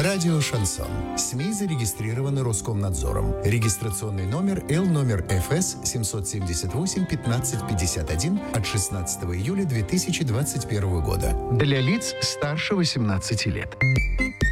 Радио «Шансон». СМИ зарегистрированы Роскомнадзором. Регистрационный номер Л номер ФС 778 1551 от 16 июля 2021 года. Для лиц старше 18 лет.